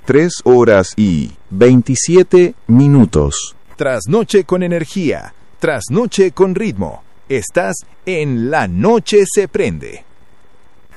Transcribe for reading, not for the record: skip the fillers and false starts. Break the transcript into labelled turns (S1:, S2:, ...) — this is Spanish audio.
S1: 3 horas y 27 minutos.
S2: Trasnoche con energía, trasnoche con ritmo. Estás en La Noche se prende.